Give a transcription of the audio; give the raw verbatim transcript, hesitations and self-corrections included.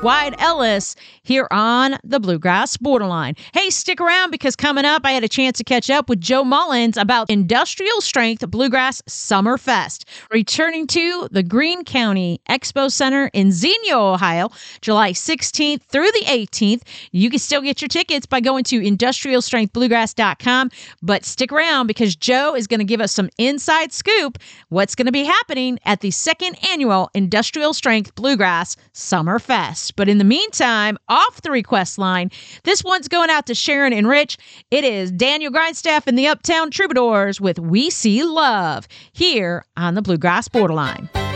Wyatt Ellis here on the Bluegrass Borderline. Hey, stick around because coming up, I had a chance to catch up with Joe Mullins about Industrial Strength Bluegrass Summer Fest, returning to the Greene County Expo Center in Xenia, Ohio, July sixteenth through the eighteenth. You can still get your tickets by going to industrial strength bluegrass dot com, but stick around because Joe is going to give us some inside scoop what's going to be happening at the second annual Industrial Strength Bluegrass Summer Fest. But in the meantime, off the request line, this one's going out to Sharon and Rich. It is Daniel Grindstaff and the Uptown Troubadours with We See Love here on the Bluegrass Borderline.